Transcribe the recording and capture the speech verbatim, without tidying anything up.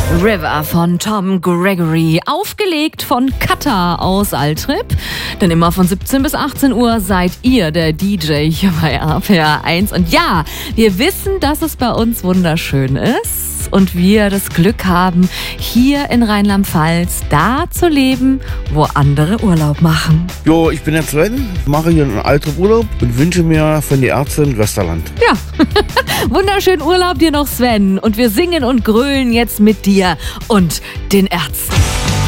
River von Tom Gregory, aufgelegt von Kata aus Altrip. Denn immer von siebzehn bis achtzehn Uhr seid ihr der D J hier bei R P R eins. Und ja, wir wissen, dass es bei uns wunderschön ist und wir das Glück haben, hier in Rheinland-Pfalz da zu leben, wo andere Urlaub machen. Jo, ich bin der Sven, mache hier einen Altrip Urlaub und wünsche mir von der Ärztin Westerland. Ja, wunderschönen Urlaub dir noch, Sven. Und wir singen und grölen jetzt mit dir und den Ärzten.